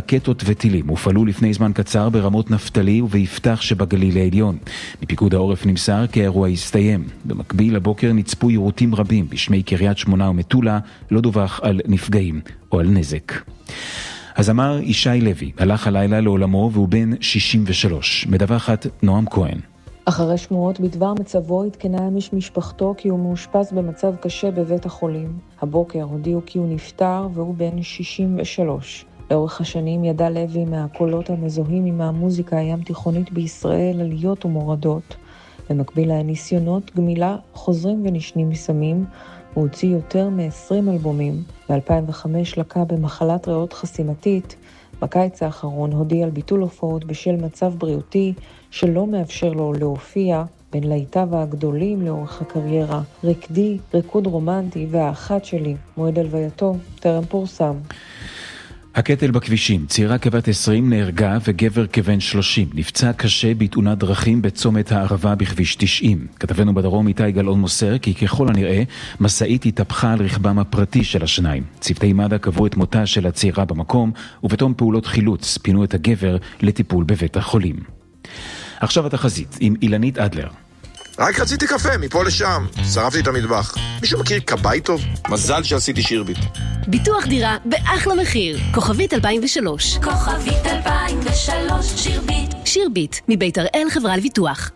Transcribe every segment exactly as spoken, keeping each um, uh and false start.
רקטות וטילים הופעלו לפני זמן קצר ברמות נפתלי וביפתח שבגליל העליון. מפיקוד העורף נמסר כי האירוע הסתיים. במקביל הבוקר נצפו יירוטים רבים בשמי קריית שמונה ומטולה, לא דווח על נפגעים או על נזק. הזמר ישי לוי הלך הלילה לעולמו והוא בן שישים ושלוש. מדווחת נועם כהן. אחרי שמועות בדבר מצבו התקנה אמש משפחתו כי הוא מאושפז במצב קשה בבית החולים. הבוקר הודיעו כי הוא נפטר והוא בן שישים ושלוש. לאורך השנים ידע לוי מהקולות המזוהים עם המוזיקה הים תיכונית בישראל עליות ומורדות. במקביל לניסיונות גמילה חוזרים ונשנים מסמים, הוא הוציא יותר מ-עשרים אלבומים. ב-אלפיים וחמש לקה במחלת ריאות חסימתית. בקיץ האחרון הודיע על ביטול הופעות בשל מצב בריאותי שלא מאפשר לו להופיע. בין להיטיו הגדולים לאורך הקריירה, ריקדי, ריקוד רומנטי והאחת שלי, מועד הלווייתו, טרם פורסם. הקטל בכבישים, צעירה כבת עשרים נהרגה וגבר כבן שלושים נפצע קשה בתאונת דרכים בצומת הערבה בכביש תשעים. כתבנו בדרום איתי גלאון מוסר כי ככל הנראה מסעית התהפכה על רכבם הפרטי של השניים. צוותי מד"א קבעו את מותה של הצעירה במקום ובתום פעולות חילוץ פינו את הגבר לטיפול בבית החולים. עכשיו התחזית עם אילנית אדלר. רק רציתי קפה, מפה לשם. שרפתי את המטבח. מישהו מכיר קבאי טוב? מזל שעשיתי שירביט. ביטוח דירה באחלה מחיר. כוכבית אלפיים ושלוש. כוכבית אלפיים ושלוש, שירביט. שירביט, מבית הראל חברה לביטוח.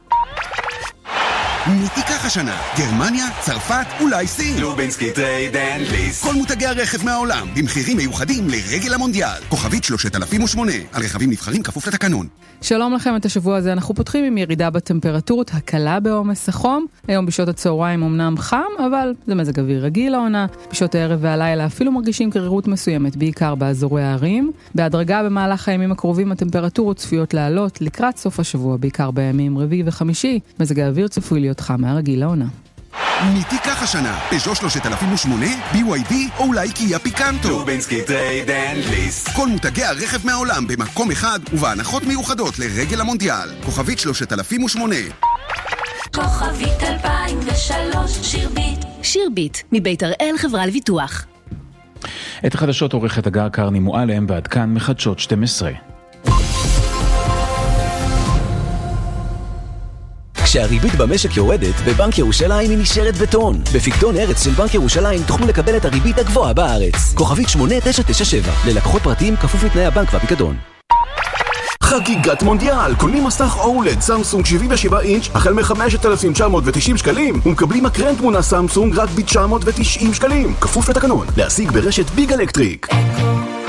מי תיקח השנה? גרמניה, צרפת, אולי סין? לובינסקי טרייד אנד ליס. כל מותגי הרכב מהעולם, במחירים מיוחדים לרגל המונדיאל. כוכבית שלושת אלפים ושמונה, על רכבים נבחרים כפוף לתקנון. שלום לכם, את השבוע הזה אנחנו פותחים עם ירידה בטמפרטורות, הקלה בעומס החום. היום בשעות הצהריים אמנם חם, אבל זה מזג אוויר רגיל לעונה. בשעות הערב והלילה אפילו מרגישים קרירות מסוימת, בעיקר באזורי הערים. בהדרגה במהלך הימים הקרובים הטמפרטורות צפויות לעלות לקראת סוף השבוע, בעיקר בימים רביעי וחמישי. מזג האוויר צפוי להיות חם מהרגיל לעונה. מי תיקח השנה? פז'ו שלושת אלפים ושמונה, בי וואי די או אולי קיה פיקנטו. לובינסקי טרייד אנד ליס. כל מותגי הרכב מהעולם במקום אחד ובהנחות מיוחדות לרגל המונדיאל. כוכבית שלושת אלפים ושמונה. כוכבית אלפיים ושלוש, שירביט. שירביט, מבית הראל חברה לביטוח. את החדשות עורכת הגר קרני מועלם ועד כאן מחדשות שתים עשרה. כשהריבית במשק יורדת, בבנק ירושלים היא נשארת בטון. בפיקדון ארץ של בנק ירושלים תוכלו לקבל את הריבית הגבוהה בארץ. כוכבית שמונה תשע תשע שבע. ללקוחות פרטיים כפוף לתנאי הבנק והפיקדון. חגיגת מונדיאל, קונים מסך אולד סמסונג שבעים ושבעה אינץ' החל מ-חמשת אלפים תשע מאות ותשעים שקלים ומקבלים מקרן תמונה סמסונג רק ב-תשע מאות ותשעים שקלים. כפוף לתקנון. להשיג ברשת ביג אלקטריק.